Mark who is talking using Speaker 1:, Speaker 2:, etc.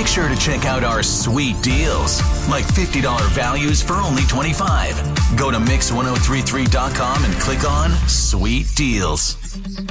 Speaker 1: Make sure to check out our sweet deals, like $50 values for only $25. Go to Mix1033.com and click on Sweet Deals.